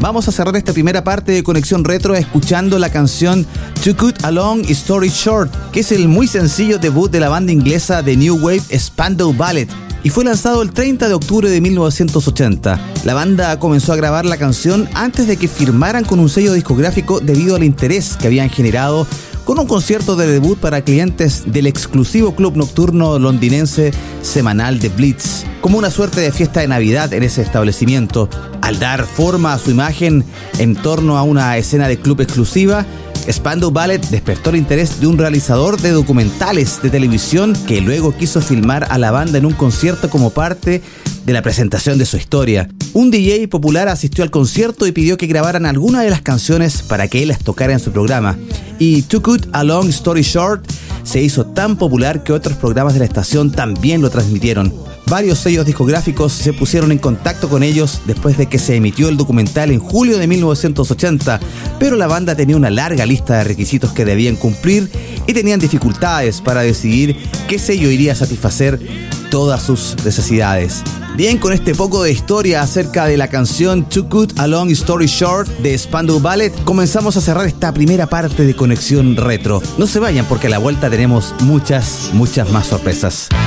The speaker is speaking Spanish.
Vamos a cerrar esta primera parte de Conexión Retro escuchando la canción To Cut a Long Story Short, que es el muy sencillo debut de la banda inglesa de New Wave Spandau Ballet, y fue lanzado el 30 de octubre de 1980. La banda comenzó a grabar la canción antes de que firmaran con un sello discográfico debido al interés que habían generado con un concierto de debut para clientes del exclusivo club nocturno londinense semanal The Blitz, como una suerte de fiesta de Navidad en ese establecimiento. Al dar forma a su imagen en torno a una escena de club exclusiva, Spandau Ballet despertó el interés de un realizador de documentales de televisión que luego quiso filmar a la banda en un concierto como parte de la presentación de su historia. Un DJ popular asistió al concierto y pidió que grabaran algunas de las canciones para que él las tocara en su programa. Y To Cut a Long Story Short se hizo tan popular que otros programas de la estación también lo transmitieron. Varios sellos discográficos se pusieron en contacto con ellos después de que se emitió el documental en julio de 1980, pero la banda tenía una larga lista de requisitos que debían cumplir y tenían dificultades para decidir qué sello iría a satisfacer todas sus necesidades. Bien, con este poco de historia acerca de la canción To Cut a Long Story Short de Spandau Ballet, comenzamos a cerrar esta primera parte de Conexión Retro. No se vayan porque a la vuelta tenemos muchas más sorpresas.